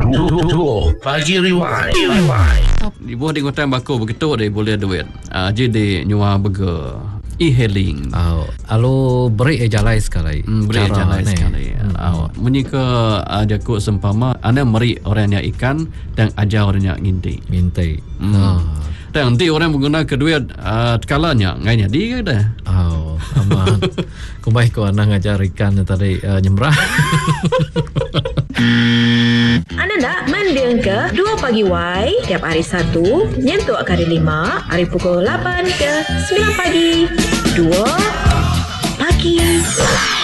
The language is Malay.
Pagi Rewind. Ibu di kota bako begitu dia boleh duit. Jadi nyawa burger e-hailing. Alo beri jalai sekali. Beri jalan sekali. Menyika jaku sempama anda meri orangnya ikan dan ajar orangnya ngintai. Dan nanti orang menggunakan kedua kalanya ngainya dia dah. Aman. Kumbai ko anak ngajar ikan tadi nyemrah. Anda nak mendengar ke 2 Pagi Y tiap hari Sabtu nyentuh kali 5 hari pukul 8 ke 9 pagi. 2 Pagi